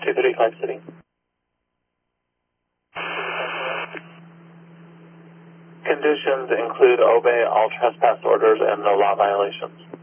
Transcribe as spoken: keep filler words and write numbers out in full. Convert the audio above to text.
two thirty-five City. Conditions include obey all trespass orders and no law violations.